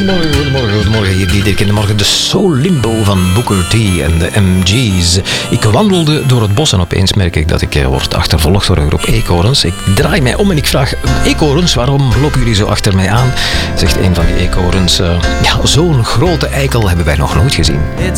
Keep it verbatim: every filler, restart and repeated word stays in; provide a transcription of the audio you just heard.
Goedemorgen, goedemorgen, goedemorgen. Hier iedere keer de morgen de Soul Limbo van Booker T en de M G's. Ik wandelde door het bos en opeens merk ik dat ik eh, word achtervolgd door een groep eekhoorns. Ik draai mij om en ik vraag, eekhoorns, waarom lopen jullie zo achter mij aan? Zegt een van die eekhoorns, uh, ja, zo'n grote eikel hebben wij nog nooit gezien.